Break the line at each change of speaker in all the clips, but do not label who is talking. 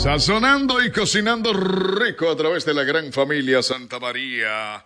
Sazonando y cocinando rico a través de la gran familia Santa María.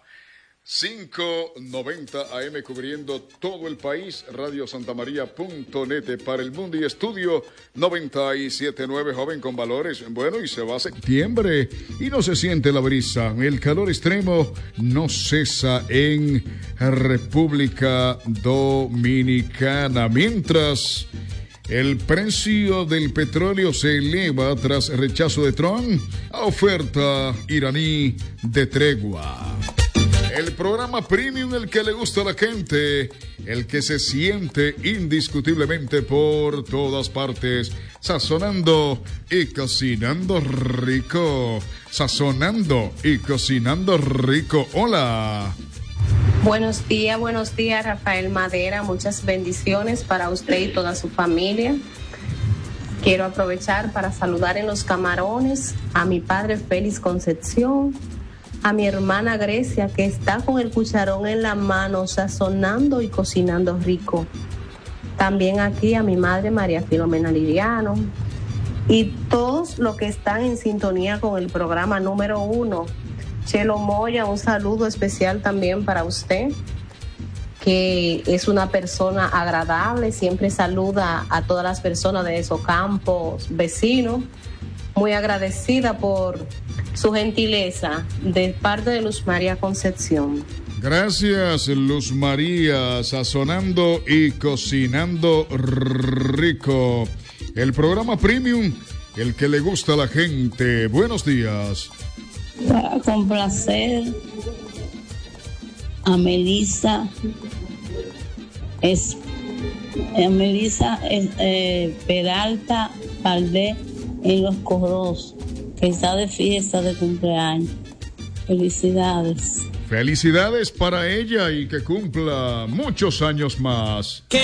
590 AM cubriendo todo el país, radiosantamaria.net para el mundo y estudio 97.9, joven con valores. Bueno, y se va a septiembre y no se siente la brisa. El calor extremo no cesa en República Dominicana. Mientras el precio del petróleo se eleva tras rechazo de Trump a oferta iraní de tregua. El programa Premium, el que le gusta a la gente, el que se siente indiscutiblemente por todas partes, sazonando y cocinando rico, sazonando y cocinando rico. Hola.
Buenos días, Rafael Madera, muchas bendiciones para usted y toda su familia. Quiero aprovechar para saludar en Los Camarones a mi padre Félix Concepción, a mi hermana Grecia, que está con el cucharón en la mano, sazonando y cocinando rico. También aquí a mi madre María Filomena Liriano y todos los que están en sintonía con el programa número 1. Chelo Moya, un saludo especial también para usted, que es una persona agradable, siempre saluda a todas las personas de esos campos vecinos. Muy agradecida por su gentileza de parte de Luz María Concepción.
Gracias, Luz María, sazonando y cocinando rico. El programa Premium, el que le gusta a la gente. Buenos días.
Para complacer a Melissa Peralta Valdés en Los Corros, que está de fiesta de cumpleaños. Felicidades.
Felicidades para ella y que cumpla muchos años más.